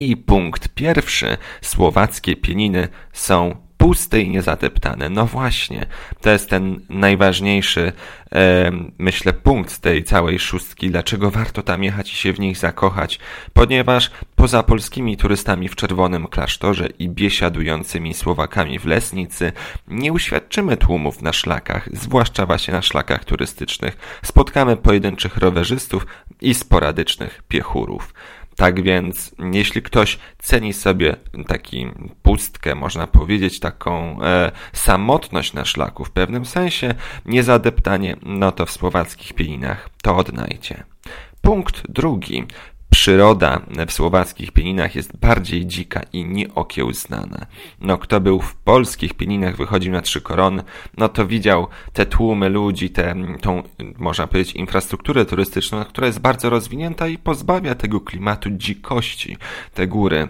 I punkt pierwszy. Słowackie pieniny są puste i niezadeptane. No właśnie, to jest ten najważniejszy, myślę, punkt tej całej szóstki. Dlaczego warto tam jechać i się w nich zakochać? Ponieważ poza polskimi turystami w Czerwonym Klasztorze i biesiadującymi Słowakami w Lesnicy nie uświadczymy tłumów na szlakach, zwłaszcza właśnie na szlakach turystycznych. Spotkamy pojedynczych rowerzystów i sporadycznych piechurów. Tak więc, jeśli ktoś ceni sobie taki pustkę, można powiedzieć, taką samotność na szlaku w pewnym sensie, niezadeptanie, no to w słowackich Pieninach to odnajdzie. Punkt drugi. Przyroda w słowackich Pieninach jest bardziej dzika i nieokiełznana. No, kto był w polskich Pieninach, wychodził na Trzy Korony, no to widział te tłumy ludzi, tą, można powiedzieć, infrastrukturę turystyczną, która jest bardzo rozwinięta i pozbawia tego klimatu dzikości, te góry.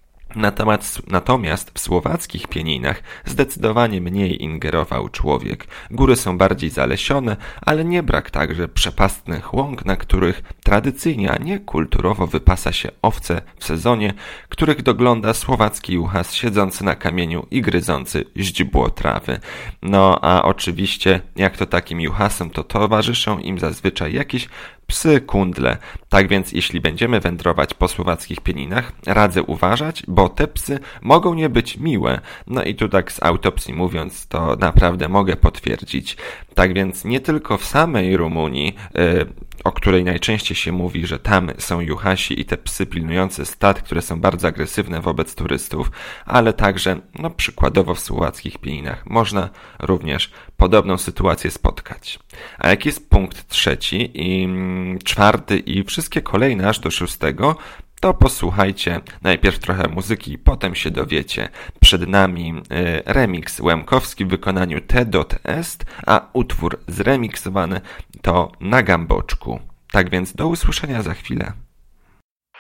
Natomiast w słowackich Pieninach zdecydowanie mniej ingerował człowiek. Góry są bardziej zalesione, ale nie brak także przepastnych łąk, na których tradycyjnie, a nie kulturowo wypasa się owce w sezonie, których dogląda słowacki juchas siedzący na kamieniu i gryzący źdźbło trawy. No a oczywiście, jak to takim juchasom, to towarzyszą im zazwyczaj jakieś psy kundle. Tak więc jeśli będziemy wędrować po słowackich Pieninach, radzę uważać, bo te psy mogą nie być miłe. No i tu tak z autopsji mówiąc, to naprawdę mogę potwierdzić. Tak więc nie tylko w samej Rumunii, o której najczęściej się mówi, że tam są juchasi i te psy pilnujące stad, które są bardzo agresywne wobec turystów, ale także, no przykładowo w słowackich Pieninach można również podobną sytuację spotkać. A jaki jest punkt trzeci i czwarty i wszystkie kolejne aż do szóstego, to posłuchajcie najpierw trochę muzyki, potem się dowiecie. Przed nami remix Łemkowski w wykonaniu T.Est, a utwór zremiksowany to Na Gamboczku. Tak więc do usłyszenia za chwilę.